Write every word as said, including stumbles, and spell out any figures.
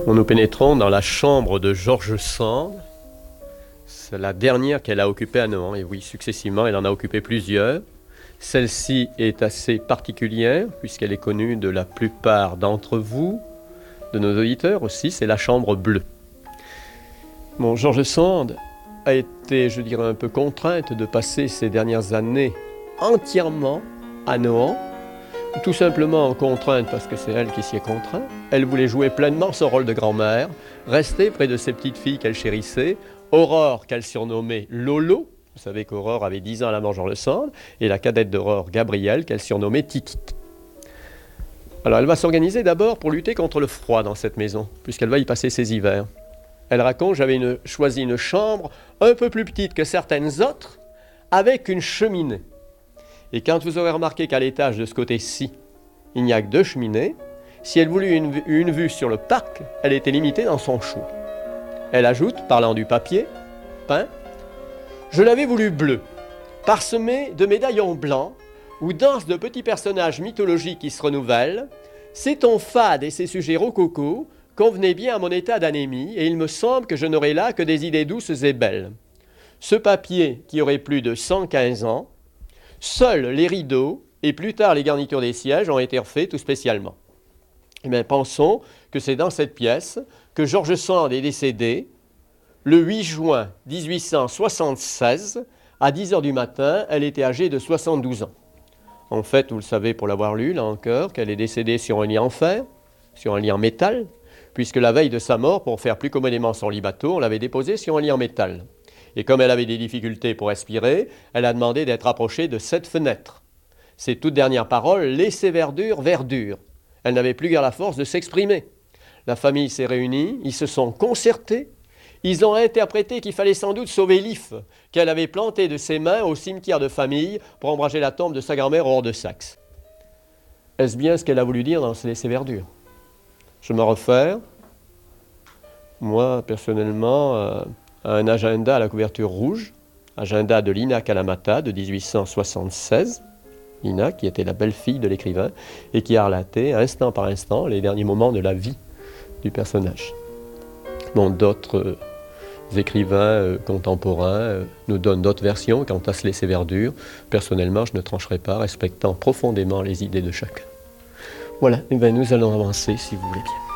Bon, nous pénétrons dans la chambre de George Sand. C'est la dernière qu'elle a occupée à Nohant. Et oui, successivement, elle en a occupé plusieurs. Celle-ci est assez particulière, puisqu'elle est connue de la plupart d'entre vous, de nos auditeurs aussi. C'est la chambre bleue. Bon, George Sand a été, je dirais, un peu contrainte de passer ces dernières années entièrement à Nohant. Tout simplement contrainte parce que c'est elle qui s'y est contrainte. Elle voulait jouer pleinement son rôle de grand-mère, rester près de ses petites filles qu'elle chérissait, Aurore qu'elle surnommait Lolo. Vous savez qu'Aurore avait dix ans à la mort de George Sand, et la cadette d'Aurore, Gabrielle, qu'elle surnommait Titi. Alors elle va s'organiser d'abord pour lutter contre le froid dans cette maison, puisqu'elle va y passer ses hivers. Elle raconte: j'avais une, choisi une chambre un peu plus petite que certaines autres, avec une cheminée. Et quand vous aurez remarqué qu'à l'étage de ce côté-ci, il n'y a que deux cheminées, si elle voulut une, une vue sur le parc, elle était limitée dans son choix. Elle ajoute, parlant du papier peint: je l'avais voulu bleu, parsemé de médaillons blancs, où dansent de petits personnages mythologiques qui se renouvellent. Ces tons fades et ces sujets rococo convenaient bien à mon état d'anémie, et il me semble que je n'aurais là que des idées douces et belles. Ce papier, qui aurait plus de cent quinze ans, seuls les rideaux et plus tard les garnitures des sièges ont été refaits tout spécialement. Eh bien, pensons que c'est dans cette pièce que George Sand est décédé le huit juin mille huit cent soixante-seize. À dix heures du matin, elle était âgée de soixante-douze ans. En fait, vous le savez pour l'avoir lu, là encore, qu'elle est décédée sur un lit en fer, sur un lit en métal, puisque la veille de sa mort, pour faire plus commodément son lit bateau, on l'avait déposée sur un lit en métal. Et comme elle avait des difficultés pour respirer, elle a demandé d'être approchée de cette fenêtre. Ses toutes dernières paroles: laissez verdure, verdure. Elle n'avait plus guère la force de s'exprimer. La famille s'est réunie, ils se sont concertés, ils ont interprété qu'il fallait sans doute sauver l'if qu'elle avait planté de ses mains au cimetière de famille pour ombrager la tombe de sa grand-mère hors de Saxe. Est-ce bien ce qu'elle a voulu dire dans ce laisser verdure? Je m'en réfère, moi personnellement, euh, à un agenda à la couverture rouge, agenda de Lina Kalamata de mille huit cent soixante-seize, Lina qui était la belle-fille de l'écrivain et qui a relaté instant par instant les derniers moments de la vie du personnage. Bon, d'autres euh, écrivains euh, contemporains euh, nous donnent d'autres versions quant à ce laisser verdure. Personnellement, je ne trancherai pas, respectant profondément les idées de chacun. Voilà, et bien nous allons avancer si vous voulez bien.